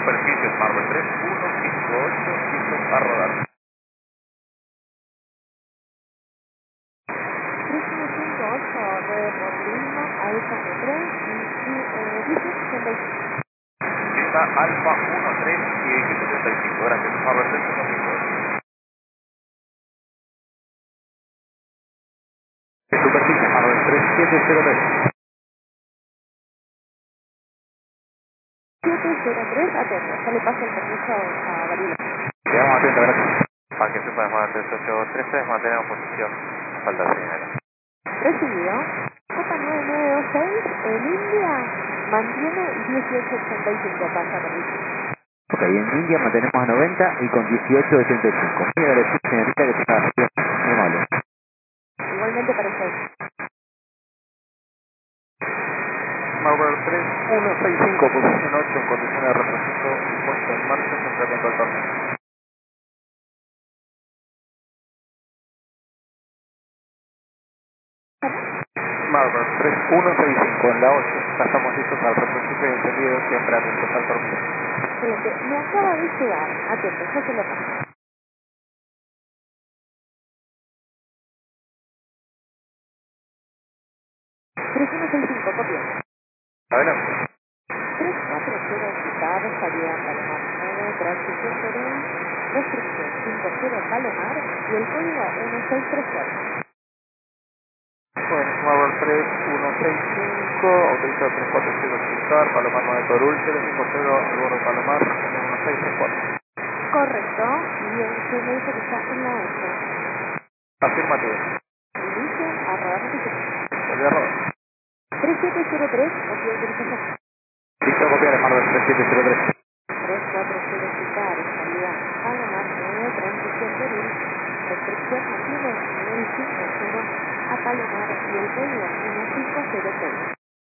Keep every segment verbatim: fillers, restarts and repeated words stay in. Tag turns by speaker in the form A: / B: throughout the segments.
A: Superficie Marvel tres uno cinco ocho, listos a rodar.
B: tres uno cinco ocho, nueve por Lima, Alfa uno tres y eh, dice setenta y cinco.
A: Lima Alfa uno tres y X setenta y cinco, gracias. Marvel tres uno cinco ocho. Superficie Marvel tres siete cero tres.
B: siete cero tres, atento, ya le paso el permiso a Gabriela.
A: Quedamos atentos, gracias. Para que sepa después tres ocho tres, mantenemos posición. Falta de señal.
B: Recibido. J nueve nueve dos seis, en India, mantiene dieciocho ochenta y cinco, pasa permiso.
C: Ok, en India mantenemos a noventa y con dieciocho ochenta y cinco. Muy agradecido, señorita, que tenga gestión muy amable.
B: Igualmente para usted.
A: Marvel tres uno seis cinco, posición ocho en condiciones de retroceso y puesta en marcha, siempre atento al torneo. Marvel tres uno seis cinco en la ocho, ya estamos listos al retroceso y encendido, siempre atentos al torneo.
B: Excelente. Me acaba de llegar. Atento, yo se lo paso. tres uno seis cinco, copia.
A: Adelante.
B: tres cuatro cero, citar, salida Palomar nueve, transición Perú, restricción cinco cero Palomar y el código uno seis tres cuatro.
A: Bueno, Marvel tres uno seis cinco, autorizado tres cuatro cero citar, Palomar nueve Torul, cero cinco cero, al borde Palomar, uno seis tres cuatro.
B: Correcto. Bien, se me dice que está en la ocho.
A: Afirmativo.
B: Inicio a rodar notificación.
A: Volví a rodar.
B: tres siete cero tres, copia de autorización.
A: Listo, copiar en Marvel tres siete cero tres.
B: tres cuatro cero, citar, salida Palomar nueve, transición Perú, restricción mantiene nivel cinco cero a Palomar y el código uno cinco cero seis.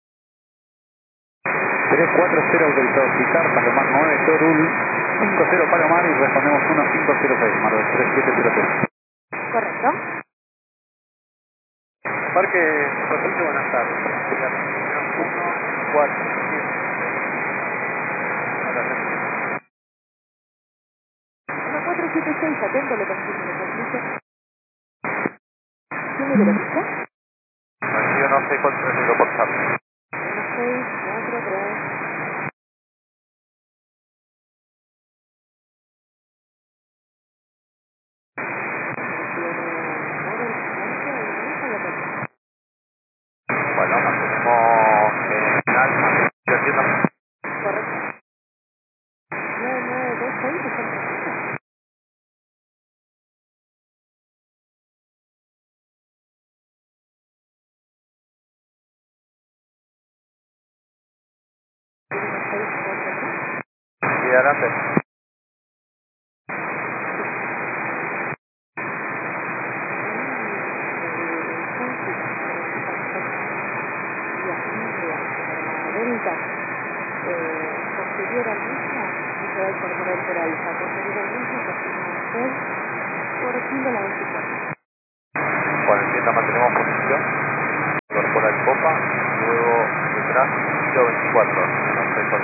A: tres cuatro cero autorizado citar, Palomar nueve Torul, cinco cero Palomar y respondemos uno cinco cero seis, Marvel tres siete cero tres.
B: ¿Correcto?
A: Parque Superficie, buenas tardes. uno cuatro siete.
B: uno cuatro siete seis, atento, le confirmo, le confirmo. ¿Quién me verifica?
A: Yo no sé cuánto es el por chat.
B: uno seis cuatro tres.
A: Bueno, mantenemos en alma. Yo entiendo.
B: Correcto. nueve nueve dos seis, está en proceso. uno seis cuatro tres.
A: Y adelante.
B: Delta, eh, posterior al mismo, y se va a incorporar por alfa, posterior al mismo, confirma usted, por kilo la veinticuatro.
A: Bueno, entiendo, mantenemos posición. Incorpora el copa, luego detrás, kilo veinticuatro.